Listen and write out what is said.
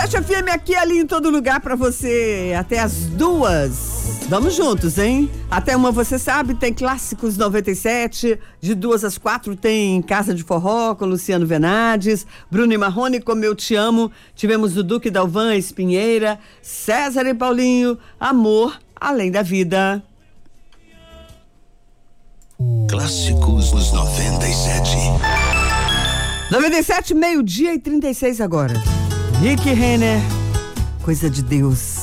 97 FM aqui, ali em todo lugar pra você, até as 2. Vamos juntos, hein? Até 1, você sabe, tem Clássicos 97, de 2 às 4 tem Casa de Forró com Luciano Venades, Bruno e Marrone, Como Eu Te Amo, tivemos o Duque Dalvan, Espinheira, César e Paulinho, Amor, Além da Vida. Clássicos 97. 97, 12:36 agora. Rick Renner, Coisa de Deus.